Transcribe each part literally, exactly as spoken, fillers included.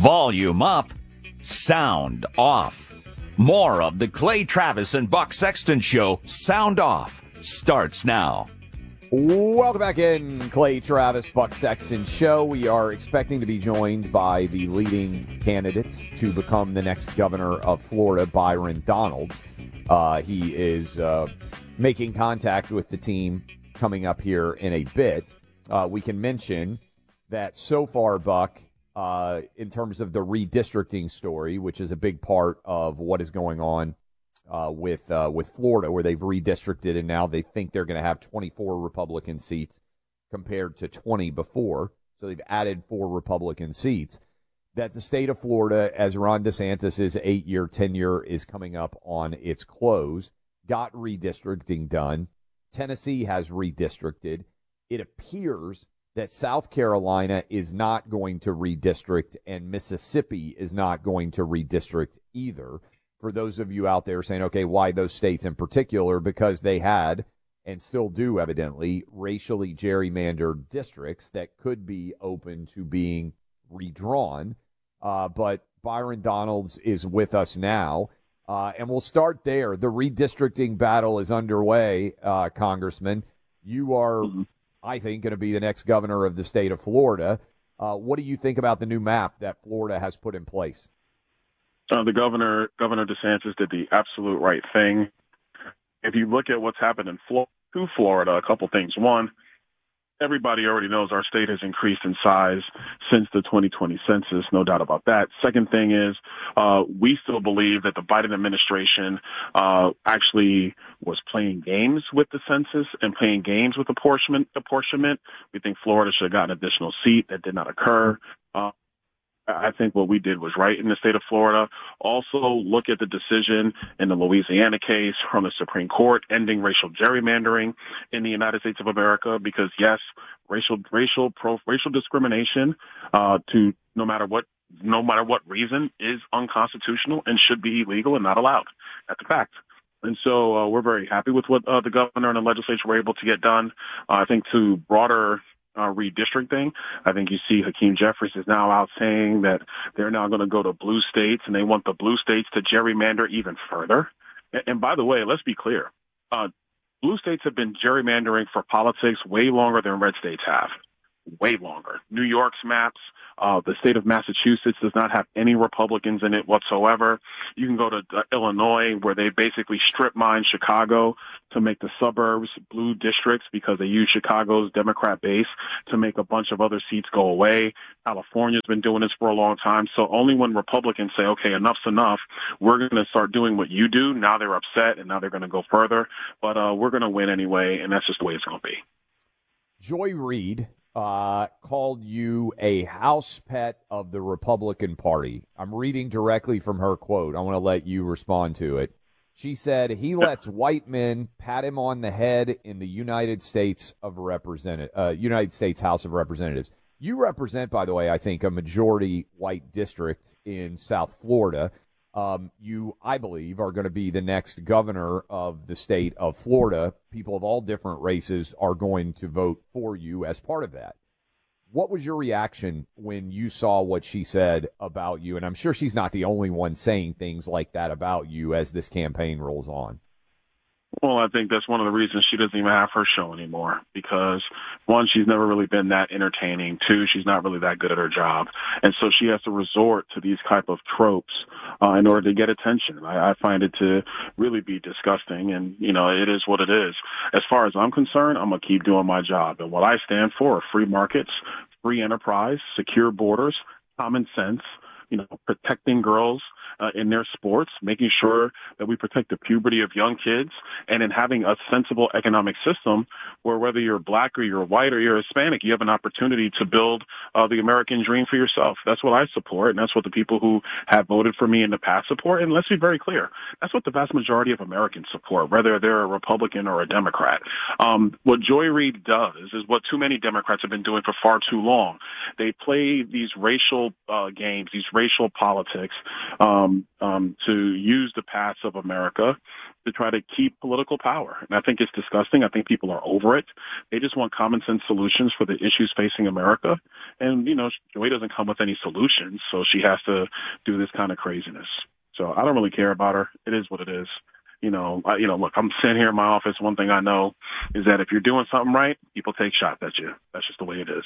Volume up, sound off. More of the Clay Travis and Buck Sexton Show, Sound Off, starts now. Welcome back in, Clay Travis, Buck Sexton Show. We are expecting to be joined by the leading candidate to become the next governor of Florida, Byron Donalds. Uh, he is uh, making contact with the team coming up here in a bit. Uh, we can mention that so far, Buck, uh, in terms of the redistricting story, which is a big part of what is going on Uh, with uh, with Florida, where they've redistricted, and now they think they're going to have twenty-four Republican seats compared to twenty before. So they've added four Republican seats. That the state of Florida, as Ron DeSantis' eight-year tenure is coming up on its close, got redistricting done. Tennessee has redistricted. It appears that South Carolina is not going to redistrict, and Mississippi is not going to redistrict either. For those of you out there saying, okay, why those states in particular? Because they had, and still do evidently, racially gerrymandered districts that could be open to being redrawn. Uh, but Byron Donalds is with us now, uh, and we'll start there. The redistricting battle is underway, uh, Congressman. You are, mm-hmm. I think, going to be the next governor of the state of Florida. Uh, what do you think about the new map that Florida has put in place? Uh, the governor, Governor DeSantis, did the absolute right thing. If you look at what's happened in Florida, to Florida, a couple things. One, everybody already knows our state has increased in size since the twenty twenty census, no doubt about that. Second thing is, uh, we still believe that the Biden administration uh, actually was playing games with the census and playing games with apportionment. apportionment. We think Florida should have gotten an additional seat. That did not occur. Uh, I think what we did was right in the state of Florida. Also, look at the decision in the Louisiana case from the Supreme Court ending racial gerrymandering in the United States of America. Because yes, racial racial pro, racial discrimination uh, to no matter what no matter what reason is unconstitutional and should be illegal and not allowed. That's a fact. And so uh, we're very happy with what uh, the governor and the legislature were able to get done. Uh, I think to broader Uh, redistricting. I think you see Hakeem Jeffries is now out saying that they're now going to go to blue states and they want the blue states to gerrymander even further. And, and by the way, let's be clear. Uh, blue states have been gerrymandering for politics way longer than red states have. Way longer. New York's maps, uh, the state of Massachusetts does not have any Republicans in it whatsoever. You can go to uh, Illinois, where they basically strip mine Chicago to make the suburbs blue districts because they use Chicago's Democrat base to make a bunch of other seats go away. California's been doing this for a long time. So only when Republicans say, okay, enough's enough, we're going to start doing what you do. Now they're upset and now they're going to go further. But uh, we're going to win anyway, and that's just the way it's going to be. Joy Reid uh, called you a house pet of the Republican Party. I'm reading directly from her quote. I want to let you respond to it. She said, he lets white men pat him on the head in the United States of Representative, uh, United States House of Representatives. You represent, by the way, I think, a majority white district in South Florida. Um, you, I believe, are going to be the next governor of the state of Florida. People of all different races are going to vote for you as part of that. What was your reaction when you saw what she said about you? And I'm sure she's not the only one saying things like that about you as this campaign rolls on. Well, I think that's one of the reasons she doesn't even have her show anymore, because one, she's never really been that entertaining. Two, she's not really that good at her job. And so she has to resort to these type of tropes uh, in order to get attention. I, I find it to really be disgusting. And, you know, it is what it is. As far as I'm concerned, I'm going to keep doing my job. And what I stand for are free markets, free enterprise, secure borders, common sense, you know, protecting girls uh, in their sports, making sure that we protect the puberty of young kids, and in having a sensible economic system where whether you're black or you're white or you're Hispanic, you have an opportunity to build uh, the American dream for yourself. That's what I support, and that's what the people who have voted for me in the past support. And let's be very clear, that's what the vast majority of Americans support, whether they're a Republican or a Democrat. Um, what Joy Reid does is what too many Democrats have been doing for far too long. They play these racial uh, games, these racial racial politics um, um, to use the paths of America to try to keep political power. And I think it's disgusting. I think people are over it. They just want common sense solutions for the issues facing America. And, you know, Joy doesn't come with any solutions, so she has to do this kind of craziness. So I don't really care about her. It is what it is. You know, I, you know, look, I'm sitting here in my office. One thing I know is that if you're doing something right, people take shots at you. That's just the way it is.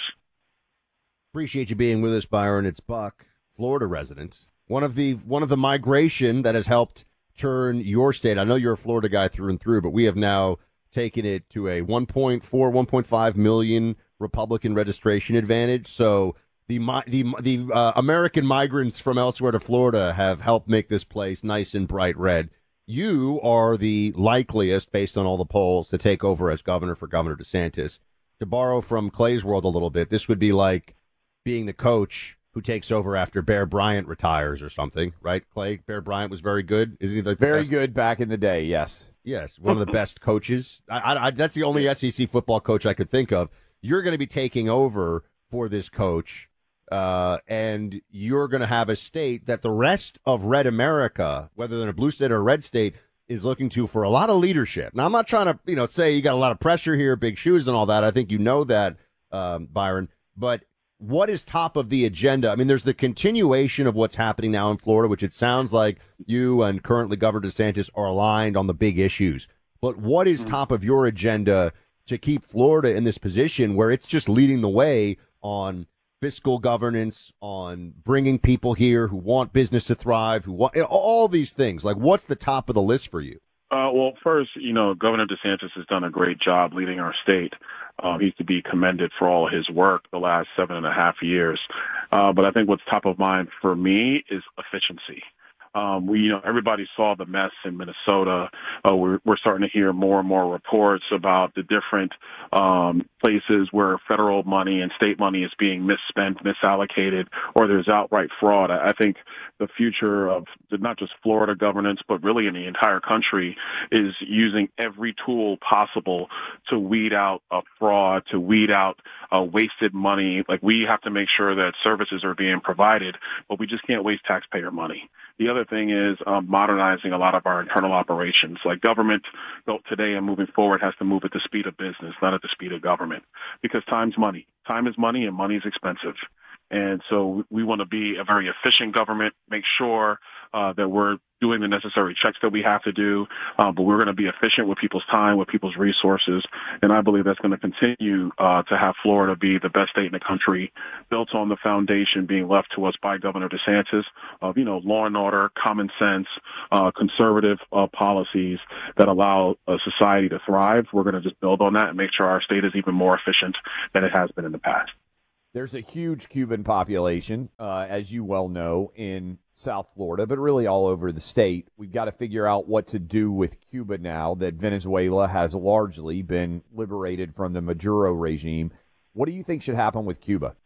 Appreciate you being with us, Byron. It's Buck, Florida resident. One of the one of the migration that has helped turn your state. I know you're a Florida guy through and through, but we have now taken it to a one point four, one point five million Republican registration advantage. So the the the uh, American migrants from elsewhere to Florida have helped make this place nice and bright red. You are the likeliest, based on all the polls, to take over as governor for Governor DeSantis. To borrow from Clay's world a little bit, this would be like being the coach who takes over after Bear Bryant retires or something, right, Clay? Bear Bryant was very good. Isn't he the very best? good back in the day, yes. Yes, one of the best coaches. I, I, I, that's the only S E C football coach I could think of. You're going to be taking over for this coach. Uh, and you're going to have a state that the rest of red America, whether in a blue state or a red state, is looking to for a lot of leadership. Now, I'm not trying to, you know, say you got a lot of pressure here, big shoes and all that. I think you know that, um, Byron. But what is top of the agenda? I mean, there's the continuation of what's happening now in Florida, which it sounds like you and currently Governor DeSantis are aligned on the big issues. But what is top of your agenda to keep Florida in this position where it's just leading the way on fiscal governance, on bringing people here who want business to thrive, who want all these things? Like, what's the top of the list for you? Uh, well, first, you know, Governor DeSantis has done a great job leading our state. Uh, he's to be commended for all his work the last seven and a half years. Uh, but I think what's top of mind for me is efficiency. Um, we, you know, everybody saw the mess in Minnesota. Uh, we're, we're starting to hear more and more reports about the different um, places where federal money and state money is being misspent, misallocated, or there's outright fraud. I, I think the future of not just Florida governance, but really in the entire country, is using every tool possible to weed out uh, fraud, to weed out uh, wasted money. Like, we have to make sure that services are being provided, but we just can't waste taxpayer money. The other thing is um, modernizing a lot of our internal operations. Like, government built today and moving forward has to move at the speed of business, not at the speed of government, because time's money. Time is money, and money is expensive. And so we want to be a very efficient government, make sure uh, that we're doing the necessary checks that we have to do, uh, but we're going to be efficient with people's time, with people's resources. And I believe that's going to continue uh, to have Florida be the best state in the country, built on the foundation being left to us by Governor DeSantis of, you know, law and order, common sense, uh, conservative uh, policies that allow a society to thrive. We're going to just build on that and make sure our state is even more efficient than it has been in the past. There's a huge Cuban population, uh, as you well know, in South Florida, but really all over the state. We've got to figure out what to do with Cuba now that Venezuela has largely been liberated from the Maduro regime. What do you think should happen with Cuba?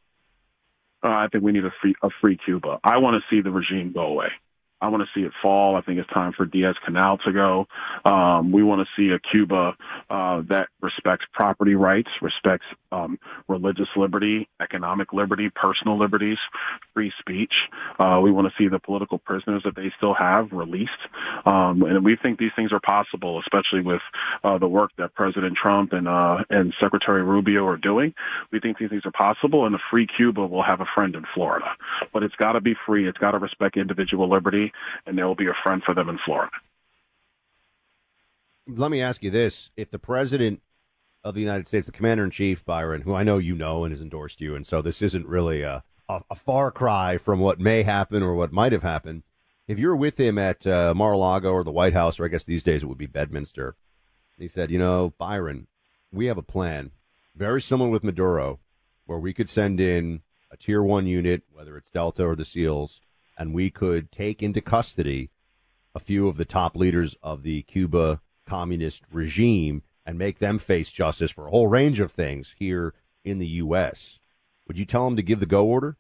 Uh, I think we need a free, a free Cuba. I want to see the regime go away. I want to see it fall. I think it's time for Diaz-Canel to go. Um, we want to see a Cuba uh, that respects property rights, respects um, religious liberty, economic liberty, personal liberties, free speech. Uh, we want to see the political prisoners that they still have released. Um, and we think these things are possible, especially with uh, the work that President Trump and uh, and Secretary Rubio are doing. We think these things are possible, and a free Cuba will have a friend in Florida. But it's got to be free. It's got to respect individual liberty, and there will be a friend for them in Florida. Let me ask you this. If the president of the United States, the commander-in-chief, Byron, who I know you know and has endorsed you, and so this isn't really a, a, a far cry from what may happen or what might have happened, if you're with him at uh, Mar-a-Lago or the White House, or I guess these days it would be Bedminster, he said, you know, Byron, we have a plan, very similar with Maduro, where we could send in a Tier one unit, whether it's Delta or the SEALs, and we could take into custody a few of the top leaders of the Cuba communist regime and make them face justice for a whole range of things here in the U S. Would you tell them to give the go order?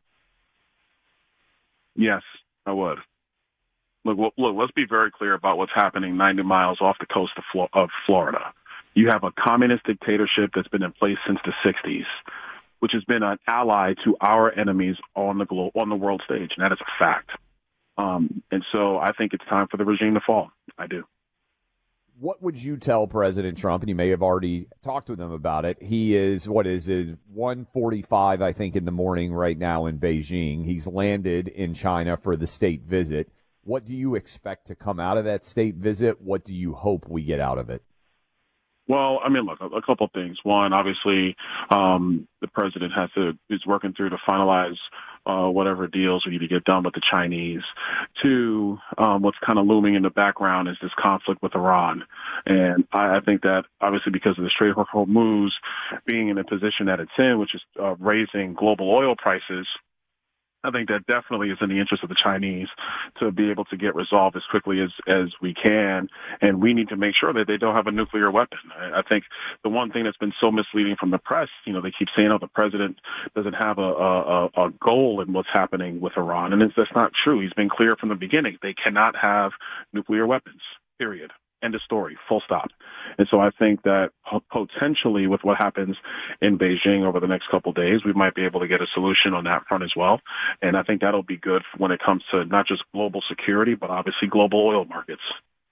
Yes, I would. Look, look, let's be very clear about what's happening ninety miles off the coast of, Flo- of Florida. You have a communist dictatorship that's been in place since the sixties. which has been an ally to our enemies on the glo- on the world stage, and that is a fact. Um, and so I think it's time for the regime to fall. I do. What would you tell President Trump? And you may have already talked with him about it. He is, what is it, one forty-five, I think, in the morning right now in Beijing. He's landed in China for the state visit. What do you expect to come out of that state visit? What do you hope we get out of it? Well, I mean, look, a, a couple of things. One, obviously, um, the president has to is working through to finalize uh, whatever deals we need to get done with the Chinese. Two, um, what's kind of looming in the background is this conflict with Iran, and I, I think that obviously because of the Strait of Hormuz being in a position that it's in, which is uh, raising global oil prices. I think that definitely is in the interest of the Chinese to be able to get resolved as quickly as, as we can. And we need to make sure that they don't have a nuclear weapon. I, I think the one thing that's been so misleading from the press, you know, they keep saying, oh, the president doesn't have a, a, a goal in what's happening with Iran. And it's, that's not true. He's been clear from the beginning. They cannot have nuclear weapons, period. End of story, full stop. And so I think that potentially with what happens in Beijing over the next couple of days, we might be able to get a solution on that front as well. And I think that'll be good when it comes to not just global security, but obviously global oil markets.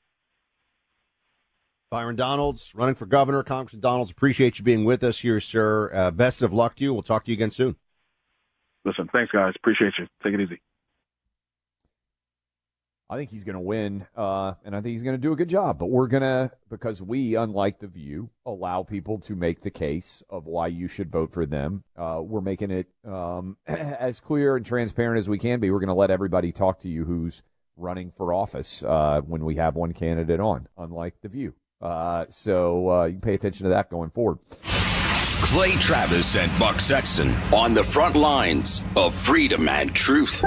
Byron Donalds, running for governor. Congressman Donalds, appreciate you being with us here, sir. Uh, best of luck to you. We'll talk to you again soon. Listen, thanks, guys. Appreciate you. Take it easy. I think he's going to win, uh, and I think he's going to do a good job. But we're going to, because we, unlike The View, allow people to make the case of why you should vote for them. Uh, we're making it um, as clear and transparent as we can be. We're going to let everybody talk to you who's running for office uh, when we have one candidate on, unlike The View. Uh, so uh, you can pay attention to that going forward. Clay Travis and Buck Sexton on the front lines of freedom and truth.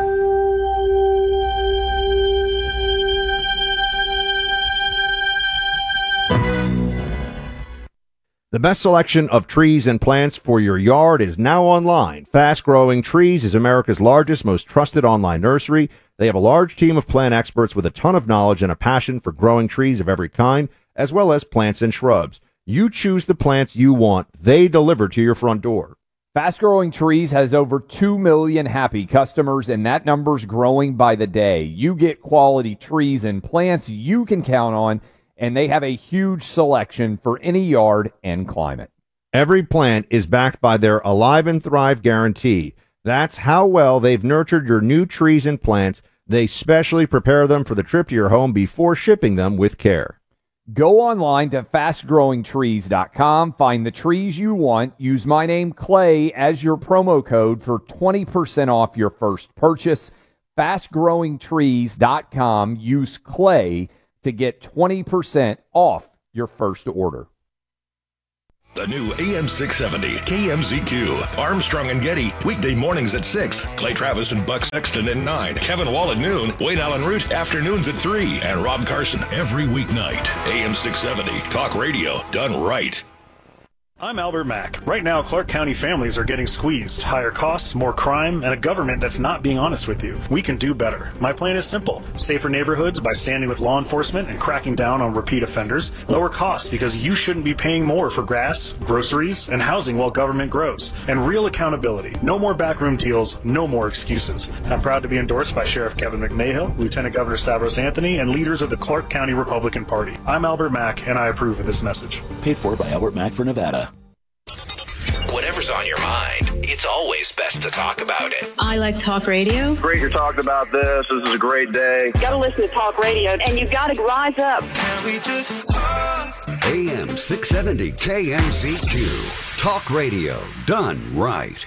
The best selection of trees and plants for your yard is now online. Fast Growing Trees is America's largest, most trusted online nursery. They have a large team of plant experts with a ton of knowledge and a passion for growing trees of every kind, as well as plants and shrubs. You choose the plants you want. They deliver to your front door. Fast Growing Trees has over two million happy customers, and that number's growing by the day. You get quality trees and plants you can count on, and they have a huge selection for any yard and climate. Every plant is backed by their Alive and Thrive guarantee. That's how well they've nurtured your new trees and plants. They specially prepare them for the trip to your home before shipping them with care. Go online to fast growing trees dot com. Find the trees you want. Use my name, Clay, as your promo code for twenty percent off your first purchase. fast growing trees dot com. Use Clay to get twenty percent off your first order. The new A M six seventy K M Z Q. Armstrong and Getty, weekday mornings at six. Clay Travis and Buck Sexton at nine. Kevin Wall at noon. Wayne Allen Root, afternoons at three. And Rob Carson every weeknight. A M six seventy, talk radio done right. I'm Albert Mack. Right now, Clark County families are getting squeezed. Higher costs, more crime, and a government that's not being honest with you. We can do better. My plan is simple. Safer neighborhoods by standing with law enforcement and cracking down on repeat offenders. Lower costs because you shouldn't be paying more for gas, groceries, and housing while government grows. And real accountability. No more backroom deals, no more excuses. I'm proud to be endorsed by Sheriff Kevin McMahill, Lieutenant Governor Stavros Anthony, and leaders of the Clark County Republican Party. I'm Albert Mack, and I approve of this message. Paid for by Albert Mack for Nevada. Whatever's on your mind, it's always best to talk about it. I like talk radio. Great you're talking about this. This is a great day. You got to listen to talk radio, and you got to rise up. Can we just talk? A M six seventy K M Z Q. Talk radio done right.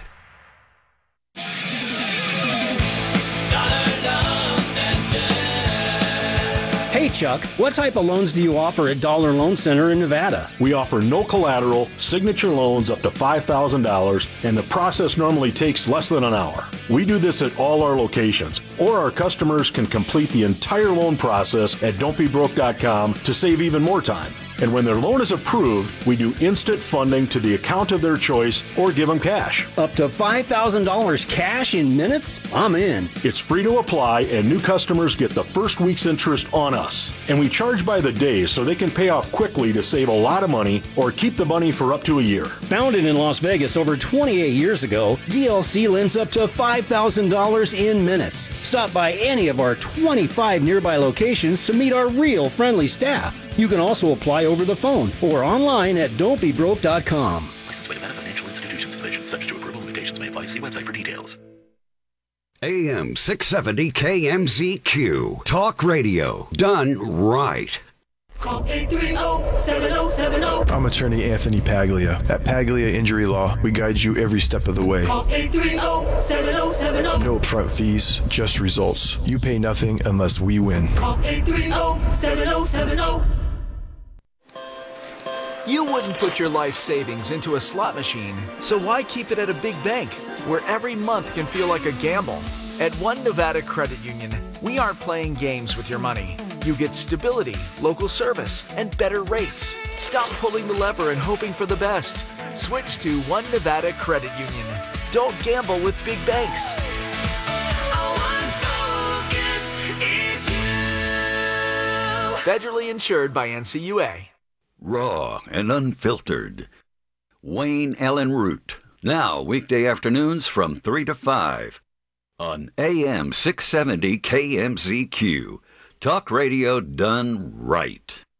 Hey, Chuck, what type of loans do you offer at Dollar Loan Center in Nevada? We offer no collateral, signature loans up to five thousand dollars, and the process normally takes less than an hour. We do this at all our locations, or our customers can complete the entire loan process at don't be broke dot com to save even more time. And when their loan is approved, we do instant funding to the account of their choice or give them cash. Up to five thousand dollars cash in minutes? I'm in. It's free to apply, and new customers get the first week's interest on us. And we charge by the day so they can pay off quickly to save a lot of money or keep the money for up to a year. Founded in Las Vegas over twenty-eight years ago, D L C lends up to five thousand dollars in minutes. Stop by any of our twenty-five nearby locations to meet our real friendly staff. You can also apply over the phone or online at don't be broke dot com. Licensed by Nevada Financial Institutions Division. Subject to approval. Limitations may apply. See website for details. A M six seventy K M Z Q. Talk radio done right. Call eight three zero, seven zero seven zero. I'm attorney Anthony Paglia. At Paglia Injury Law, we guide you every step of the way. Call eight three zero, seven zero seven zero. No upfront fees, just results. You pay nothing unless we win. Call eight three zero, seven zero seven zero. You wouldn't put your life savings into a slot machine, so why keep it at a big bank, where every month can feel like a gamble? At One Nevada Credit Union, we aren't playing games with your money. You get stability, local service, and better rates. Stop pulling the lever and hoping for the best. Switch to One Nevada Credit Union. Don't gamble with big banks. Federally insured by N C U A. Raw and unfiltered. Wayne Allen Root. Now, weekday afternoons from three to five. On A M six seventy K M Z Q. Talk radio done right.